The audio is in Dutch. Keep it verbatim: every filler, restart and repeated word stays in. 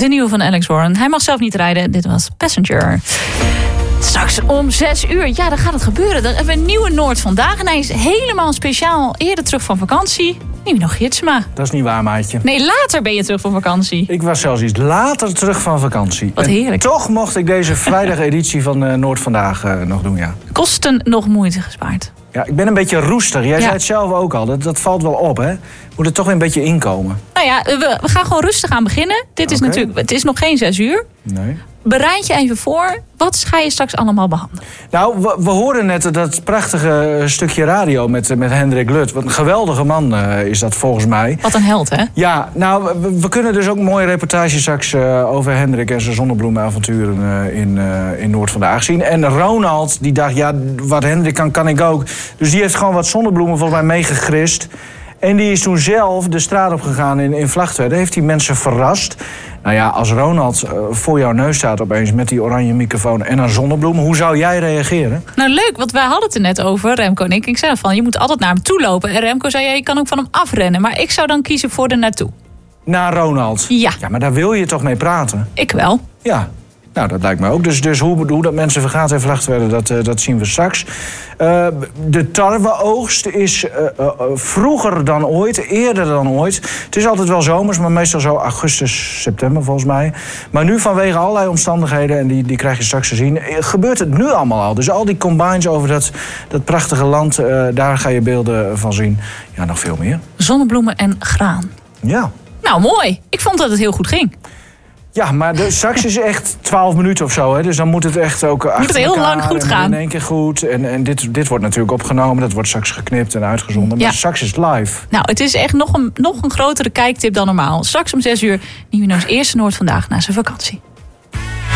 de nieuwe van Alex Warren. Hij mag zelf niet rijden. Dit was Passenger. Straks om zes uur, ja, dan gaat het gebeuren. Dan hebben we een nieuwe Noord vandaag. En hij is helemaal speciaal eerder terug van vakantie. Nino Gidsma. Dat is niet waar, maatje. Nee, later ben je terug van vakantie. Ik was zelfs iets later terug van vakantie. Wat heerlijk. En toch mocht ik deze vrijdageditie van uh, Noord Vandaag uh, nog doen, ja. Kosten nog moeite gespaard. Ja, ik ben een beetje roestig. Jij ja. zei het zelf ook al. Dat, dat valt wel op, hè? Moet er toch weer een beetje inkomen. Nou ja, we, we gaan gewoon rustig aan beginnen. Dit is okay. natuurlijk, het is nog geen zes uur. Nee. Bereid je even voor. Wat ga je straks allemaal behandelen? Nou, we, we hoorden net dat prachtige stukje radio met, met Hendrik Lut. Wat een geweldige man uh, is dat volgens mij. Wat een held, hè? Ja, nou, we, we kunnen dus ook een mooie reportage straks uh, over Hendrik en zijn zonnebloemenavonturen uh, in, uh, in Noord vandaag zien. En Ronald, die dacht, ja, wat Hendrik kan, kan ik ook. Dus die heeft gewoon wat zonnebloemen volgens mij meegegrist. En die is toen zelf de straat op gegaan in, in Vlagtwedde. Heeft die mensen verrast. Nou ja, als Ronald uh, voor jouw neus staat opeens met die oranje microfoon en een zonnebloem, hoe zou jij reageren? Nou leuk, want wij hadden het er net over, Remco en ik. Ik zei van, je moet altijd naar hem toe lopen. En Remco zei, ja, je kan ook van hem afrennen. Maar ik zou dan kiezen voor er naartoe. Naar Ronald? Ja. Ja, maar daar wil je toch mee praten? Ik wel. Ja. Nou, dat lijkt me ook. Dus, dus hoe, hoe dat mensen vergaat en Vlagtwedde, dat, uh, dat zien we straks. Uh, de tarweoogst is uh, uh, vroeger dan ooit, eerder dan ooit. Het is altijd wel zomers, maar meestal zo augustus, september volgens mij. Maar nu vanwege allerlei omstandigheden, en die, die krijg je straks te zien, gebeurt het nu allemaal al. Dus al die combines over dat, dat prachtige land, uh, daar ga je beelden van zien. Ja, nog veel meer. Zonnebloemen en graan. Ja. Nou, mooi. Ik vond dat het heel goed ging. Ja, maar de, straks is echt twaalf minuten of zo. Hè? Dus dan moet het echt ook achter moet het heel elkaar lang goed en gaan. in één keer goed. En, en dit, dit wordt natuurlijk opgenomen. Dat wordt straks geknipt en uitgezonden. Maar ja. straks is het live. Nou, het is echt nog een, nog een grotere kijktip dan normaal. Straks om zes uur Nino's eerste Noord vandaag na zijn vakantie.